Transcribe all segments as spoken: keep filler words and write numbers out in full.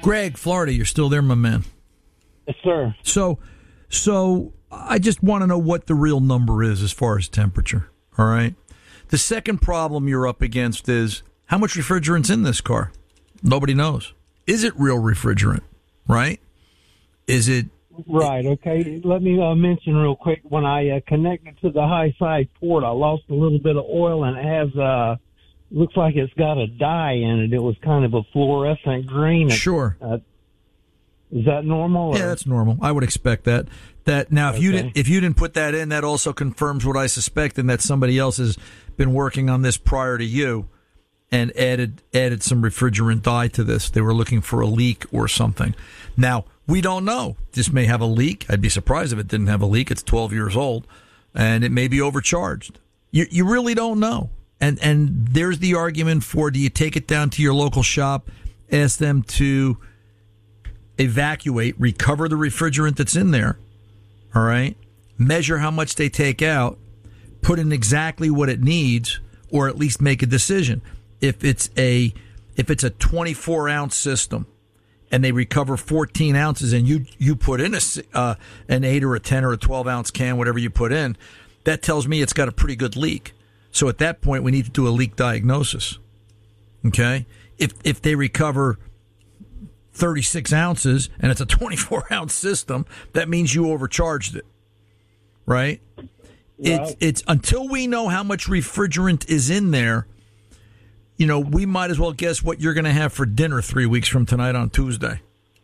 Greg, Florida, you're still there, my man. Yes, sir. So, so I just want to know what the real number is as far as temperature. All right. The second problem you're up against is how much refrigerant's in this car. Nobody knows. Is it real refrigerant? Right? Is it? Right. Okay. Let me uh, mention real quick. When I uh, connected to the high side port, I lost a little bit of oil, and it has uh, looks like it's got a dye in it. It was kind of a fluorescent green. Sure. Uh, is that normal? Or? Yeah, that's normal. I would expect that. That now, if Okay. you didn't, if you didn't put that in, that also confirms what I suspect, and that somebody else has been working on this prior to you, and added added some refrigerant dye to this. They were looking for a leak or something. Now, we don't know. This may have a leak. I'd be surprised if it didn't have a leak. It's twelve years old, and it may be overcharged. You you really don't know. And and there's the argument for, do you take it down to your local shop, ask them to evacuate, recover the refrigerant that's in there, all right, measure how much they take out, put in exactly what it needs, or at least make a decision. If it's a if it's a twenty-four ounce system and they recover fourteen ounces, and you you put in a uh, an eight or a ten or a twelve ounce can, whatever you put in, that tells me it's got a pretty good leak. So at that point, we need to do a leak diagnosis. Okay, if if they recover thirty-six ounces and it's a twenty-four ounce system, that means you overcharged it, right? Right. It's it's until we know how much refrigerant is in there. You know, we might as well guess what you're going to have for dinner three weeks from tonight on Tuesday.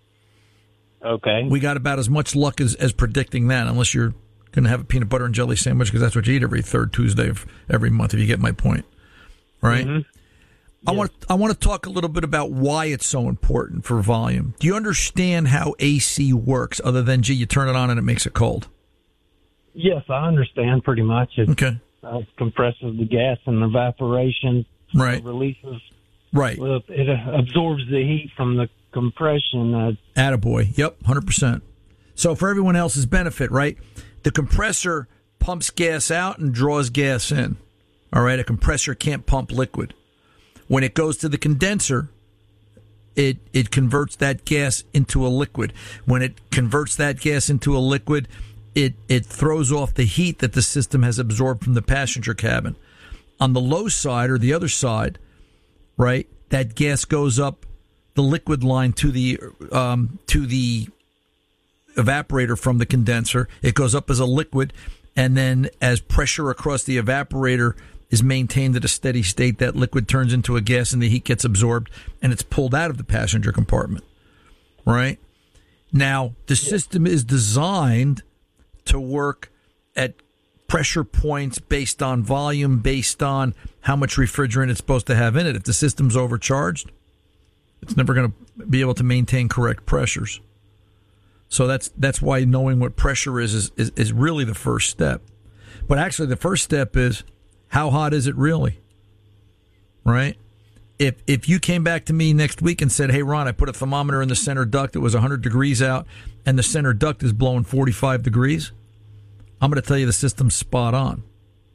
Okay. We got about as much luck as, as predicting that, unless you're going to have a peanut butter and jelly sandwich, because that's what you eat every third Tuesday of every month, if you get my point. Right? Mm-hmm. I Yes. want I want to talk a little bit about why it's so important for volume. Do you understand how A C works, other than, gee, you turn it on and it makes it cold? Yes, I understand pretty much. It Okay. uh, compresses the gas and evaporation. Right. It releases. Right. Well, it uh, absorbs the heat from the compression. Uh, Attaboy. Yep, one hundred percent. So for everyone else's benefit, right, the compressor pumps gas out and draws gas in. All right, a compressor can't pump liquid. When it goes to the condenser, it it converts that gas into a liquid. When it converts that gas into a liquid, it, it throws off the heat that the system has absorbed from the passenger cabin. On the low side, or the other side, right, that gas goes up the liquid line to the um, to the evaporator from the condenser. It goes up as a liquid, and then as pressure across the evaporator is maintained at a steady state, that liquid turns into a gas and the heat gets absorbed and it's pulled out of the passenger compartment. Right? Now, the system is designed to work at pressure points based on volume, based on how much refrigerant it's supposed to have in it. If the system's overcharged, it's never going to be able to maintain correct pressures. So that's that's why knowing what pressure is is, is is really the first step. But actually, the first step is, how hot is it really? Right? If if you came back to me next week and said, hey, Ron, I put a thermometer in the center duct, it was one hundred degrees out, and the center duct is blowing forty-five degrees, I'm going to tell you the system's spot on.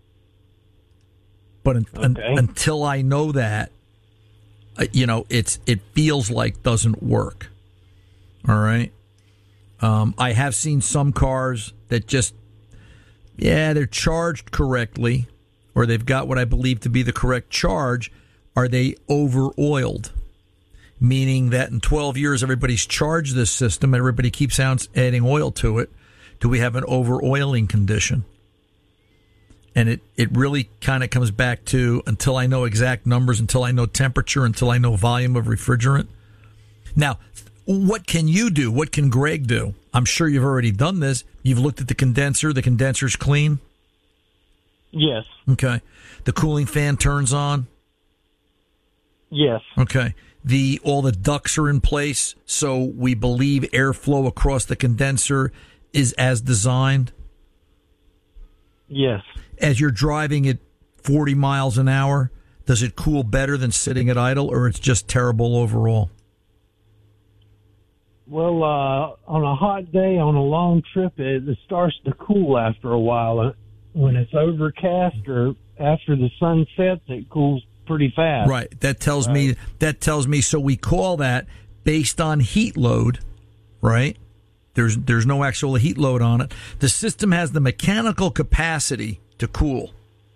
But un- Okay. un- until I know that, uh, you know, it's it feels like doesn't work. All right? Um, I have seen some cars that just, yeah, they're charged correctly, or they've got what I believe to be the correct charge. Are they over-oiled? Meaning that in twelve years, everybody's charged this system, everybody keeps adding oil to it. Do we have an over-oiling condition? And it, it really kind of comes back to, until I know exact numbers, until I know temperature, until I know volume of refrigerant. Now, what can you do? What can Greg do? I'm sure you've already done this. You've looked at the condenser. The condenser's clean? yes. Okay. The cooling fan turns on? Yes. Okay. The all the ducts are in place, so we believe airflow across the condenser is as designed? Yes. As you're driving at forty miles an hour, does it cool better than sitting at idle, or it's just terrible overall? Well, uh, on a hot day, on a long trip, it, it starts to cool after a while. When it's overcast or after the sun sets, it cools pretty fast. Right. That tells Right. me that tells me so we call that based on heat load, right? There's there's no actual heat load on it. The system has the mechanical capacity to cool.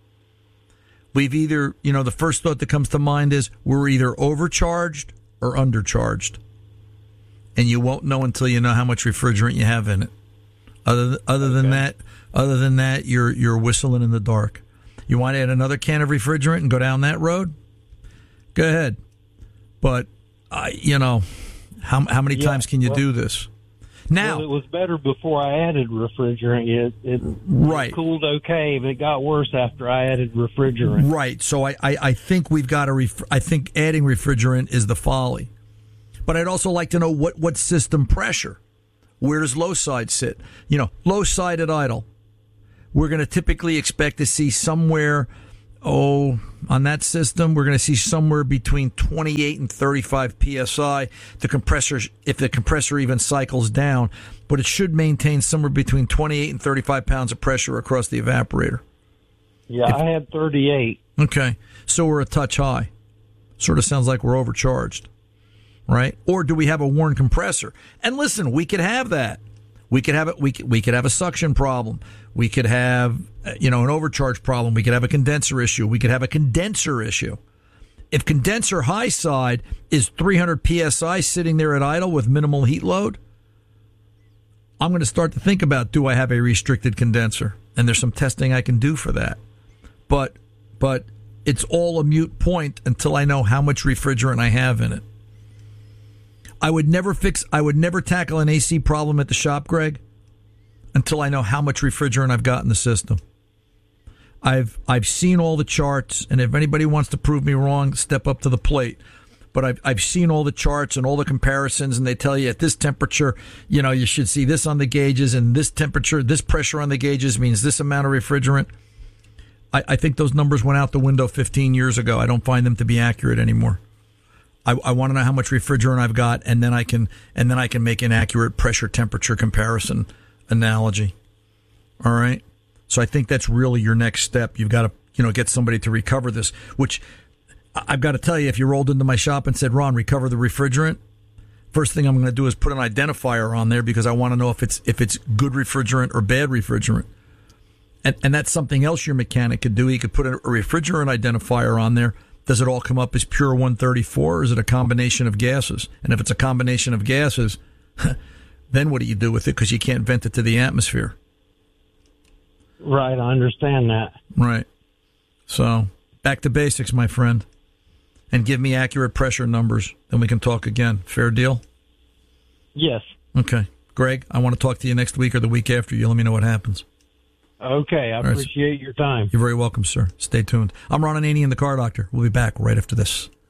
We've either, you know, the first thought that comes to mind is we're either overcharged or undercharged. And you won't know until you know how much refrigerant you have in it. Other other okay. than that, other than that, you're you're whistling in the dark. You want to add another can of refrigerant and go down that road? Go ahead. But I, you know, how how many yeah, times can you well, do this? Now, well, it was better before I added refrigerant. It, it, right. it cooled okay, but it got worse after I added refrigerant. Right. So I, I, I think we've got to. Ref- I think adding refrigerant is the folly. But I'd also like to know what, what system pressure. Where does low side sit? You know, low side at idle. We're going to typically expect to see somewhere, oh, on that system, we're going to see somewhere between twenty-eight and thirty-five P S I. The compressor, if the compressor even cycles down, but it should maintain somewhere between twenty-eight and thirty-five pounds of pressure across the evaporator. Yeah, if, I had thirty-eight. Okay, so we're a touch high. Sort of sounds like we're overcharged, right? Or do we have a worn compressor? And listen, we could have that. We could have it. We could, we could have a suction problem. We could have, you know, an overcharge problem. We could have a condenser issue. We could have a condenser issue. If condenser high side is three hundred P S I sitting there at idle with minimal heat load, I'm going to start to think about, do I have a restricted condenser? And there's some testing I can do for that. But, but it's all a moot point until I know how much refrigerant I have in it. I would never fix, I would never tackle an A C problem at the shop, Greg, until I know how much refrigerant I've got in the system. I've I've seen all the charts, and if anybody wants to prove me wrong, step up to the plate. But I've I've seen all the charts and all the comparisons, and they tell you at this temperature, you know, you should see this on the gauges, and this temperature, this pressure on the gauges means this amount of refrigerant. I, I think those numbers went out the window fifteen years ago. I don't find them to be accurate anymore. I, I want to know how much refrigerant I've got, and then I can and then I can make an accurate pressure temperature comparison analogy. All right. So I think that's really your next step. You've got to, you know, get somebody to recover this, which I've got to tell you, if you rolled into my shop and said, Ron, recover the refrigerant, first thing I'm going to do is put an identifier on there because I want to know if it's if it's good refrigerant or bad refrigerant. And and that's something else your mechanic could do. He could put a refrigerant identifier on there. Does it all come up as pure one thirty-four, or is it a combination of gases? And if it's a combination of gases, then what do you do with it? Because you can't vent it to the atmosphere. Right, I understand that. Right. So, back to basics, my friend. And give me accurate pressure numbers. Then we can talk again. Fair deal? Yes. Okay. Greg, I want to talk to you next week or the week after. You let me know what happens. Okay, I appreciate your time. You're very welcome, sir. Stay tuned. I'm Ron Ananian, the Car Doctor. We'll be back right after this.